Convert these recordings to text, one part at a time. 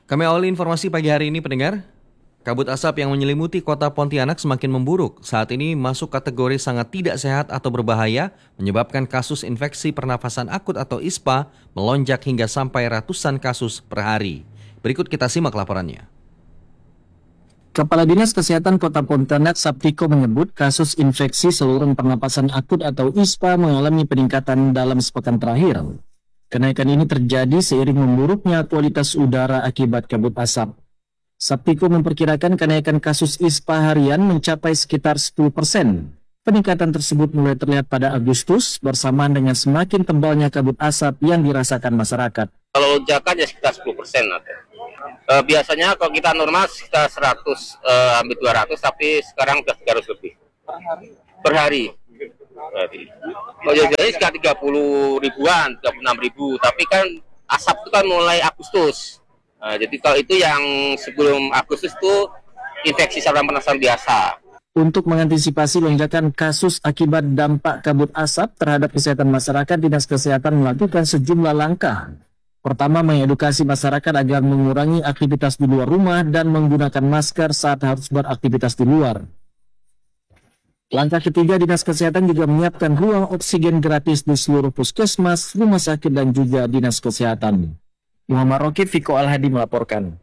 Kami awali informasi pagi hari ini pendengar. Kabut asap yang menyelimuti kota Pontianak semakin memburuk. Saat ini masuk kategori sangat tidak sehat atau berbahaya, menyebabkan kasus infeksi pernafasan akut atau ISPA melonjak hingga sampai ratusan kasus per hari. Berikut kita simak laporannya. Kepala Dinas Kesehatan Kota Pontianak Saptiko menyebut kasus infeksi saluran pernapasan akut atau ISPA mengalami peningkatan dalam sepekan terakhir. Kenaikan ini terjadi seiring memburuknya kualitas udara akibat kabut asap. Saptiko memperkirakan kenaikan kasus ISPA harian mencapai sekitar 10%. Peningkatan tersebut mulai terlihat pada Agustus bersamaan dengan semakin tebalnya kabut asap yang dirasakan masyarakat. Kalau lonjakan ya sekitar 10%. Biasanya kalau kita normal sekitar 100, hampir 200, tapi sekarang sudah 300 lebih. Per hari. Oh, jadi sekitar 30 ribuan, 36 ribu. Tapi kan asap itu kan mulai Agustus. Jadi kalau itu yang sebelum Agustus itu infeksi saluran pernafasan biasa. Untuk mengantisipasi lonjakan kasus akibat dampak kabut asap terhadap kesehatan masyarakat, Dinas Kesehatan melakukan sejumlah langkah. Pertama, mengedukasi masyarakat agar mengurangi aktivitas di luar rumah dan menggunakan masker saat harus beraktivitas di luar. Langkah ketiga, Dinas Kesehatan juga menyiapkan ruang oksigen gratis di seluruh puskesmas, rumah sakit, dan juga Dinas Kesehatan. Muhammad Roki, Viko Al-Hadi melaporkan.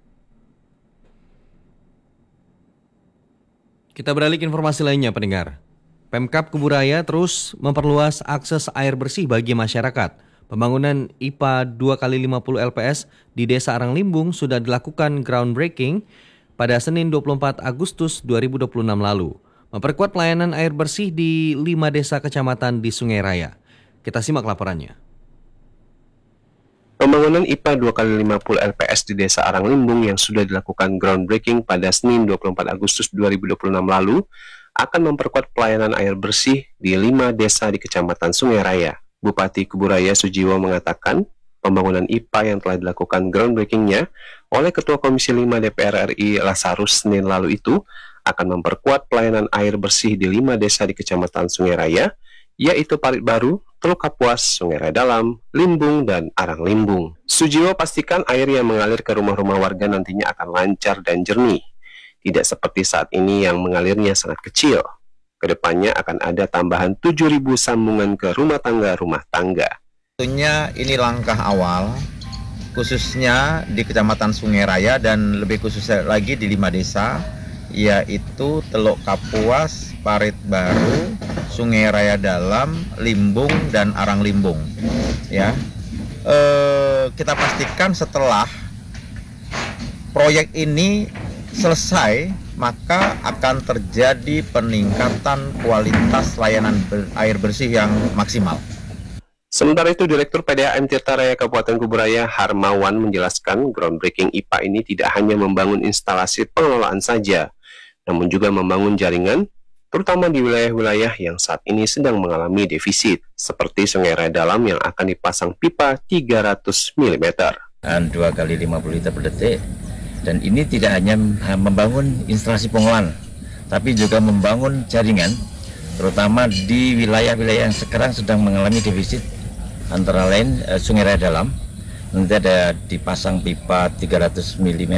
Kita beralih ke informasi lainnya pendengar. Pemkab Kuburaya terus memperluas akses air bersih bagi masyarakat. Pembangunan IPA 2x50 LPS di Desa Aranglimbung sudah dilakukan groundbreaking pada Senin 24 Agustus 2026 lalu. Memperkuat pelayanan air bersih di 5 desa kecamatan di Sungai Raya. Kita simak laporannya. Pembangunan IPA 2x50 LPS di Desa Aranglimbung yang sudah dilakukan groundbreaking pada Senin 24 Agustus 2026 lalu akan memperkuat pelayanan air bersih di 5 desa di Kecamatan Sungai Raya. Bupati Kuburaya Sujiwo mengatakan pembangunan IPA yang telah dilakukan groundbreaking-nya oleh Ketua Komisi 5 DPR RI Lasarus Senin lalu itu akan memperkuat pelayanan air bersih di 5 desa di Kecamatan Sungai Raya, yaitu Parit Baru, Teluk Kapuas, Sungai Raya Dalam, Limbung, dan Aranglimbung. Sujiwo pastikan air yang mengalir ke rumah-rumah warga nantinya akan lancar dan jernih. Tidak seperti saat ini yang mengalirnya sangat kecil. Kedepannya akan ada tambahan 7.000 sambungan ke rumah tangga. Tentunya ini langkah awal, khususnya di Kecamatan Sungai Raya dan lebih khususnya lagi di 5 desa, yaitu Teluk Kapuas, Parit Baru, Sungai Raya Dalam, Limbung, dan Aranglimbung. Ya, kita pastikan setelah proyek ini selesai, maka akan terjadi peningkatan kualitas layanan air bersih yang maksimal. Sementara itu, Direktur PDAM Tirta Raya Kabupaten Kuburaya Harmawan menjelaskan groundbreaking IPA ini tidak hanya membangun instalasi pengelolaan saja, namun juga membangun jaringan, terutama di wilayah-wilayah yang saat ini sedang mengalami defisit, seperti Sungai Raya Dalam yang akan dipasang pipa 300 mm. 2 kali 50 liter per detik. Dan ini tidak hanya membangun instalasi pengolahan, tapi juga membangun jaringan, terutama di wilayah-wilayah yang sekarang sedang mengalami defisit, antara lain Sungai Raya Dalam. Nanti ada dipasang pipa 300 mm,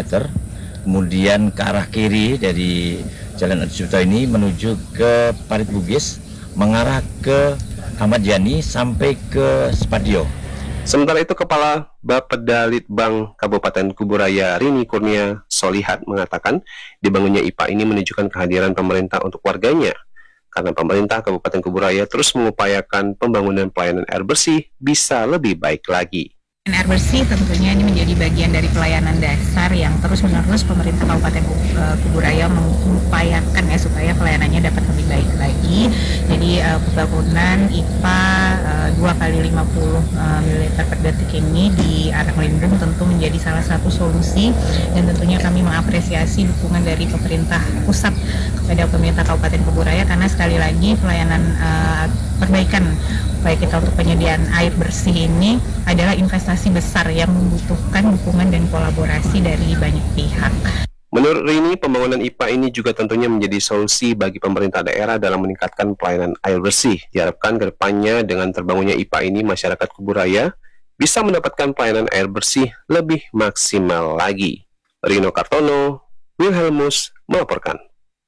kemudian ke arah kiri dari Jalan Adi Sucipto ini menuju ke Parit Bugis, mengarah ke Ahmad Yani sampai ke Spadio. Sementara itu, Kepala Bapeda Litbang Kabupaten Kuburaya Rini Kurnia Solihat mengatakan dibangunnya IPA ini menunjukkan kehadiran pemerintah untuk warganya, karena pemerintah Kabupaten Kuburaya terus mengupayakan pembangunan pelayanan air bersih bisa lebih baik lagi. Air bersih tentunya ini menjadi bagian dari pelayanan dasar yang terus-menerus pemerintah Kabupaten Kuburaya mengupayakan ya supaya pelayanannya dapat lebih baik lagi. Jadi pembangunan IPA 2x50 ml per detik ini di Aranglimbung tentu menjadi salah satu solusi, dan tentunya kami mengapresiasi dukungan dari pemerintah pusat kepada pemerintah Kabupaten Kuburaya, karena sekali lagi pelayanan perbaikan baik kita untuk penyediaan air bersih ini adalah investasi besar yang membutuhkan dukungan dan kolaborasi dari banyak pihak. Menurut Rini, pembangunan IPA ini juga tentunya menjadi solusi bagi pemerintah daerah dalam meningkatkan pelayanan air bersih. Diharapkan ke depannya dengan terbangunnya IPA ini, masyarakat Kuburaya bisa mendapatkan pelayanan air bersih lebih maksimal lagi. Rino Kartono, Wilhelmus melaporkan.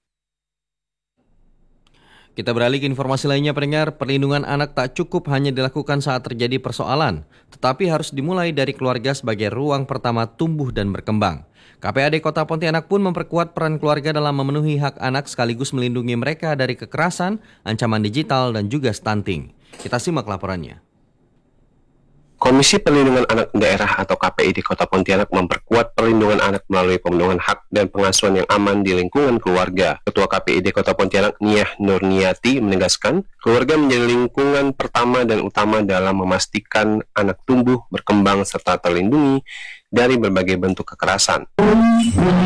Kita beralih ke informasi lainnya pendengar, perlindungan anak tak cukup hanya dilakukan saat terjadi persoalan, tetapi harus dimulai dari keluarga sebagai ruang pertama tumbuh dan berkembang. KPAD Kota Pontianak pun memperkuat peran keluarga dalam memenuhi hak anak sekaligus melindungi mereka dari kekerasan, ancaman digital, dan juga stunting. Kita simak laporannya. Komisi Perlindungan Anak Daerah atau KPI di Kota Pontianak memperkuat perlindungan anak melalui pemenuhan hak dan pengasuhan yang aman di lingkungan keluarga. Ketua KPI di Kota Pontianak, Niah Nurniati, menegaskan, keluarga menjadi lingkungan pertama dan utama dalam memastikan anak tumbuh, berkembang, serta terlindungi dari berbagai bentuk kekerasan.